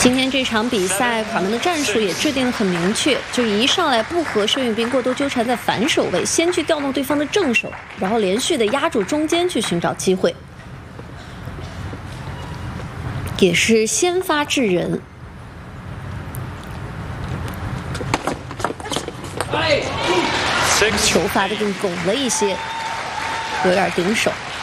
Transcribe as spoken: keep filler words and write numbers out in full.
今天这场比赛，卡门的战术也制定得很明确，就是一上来不和申运彬过多纠缠在反手位，先去调动对方的正手，然后连续的压住中间去寻找机会，也是先发制人。球发的更拱了一些，有点顶手。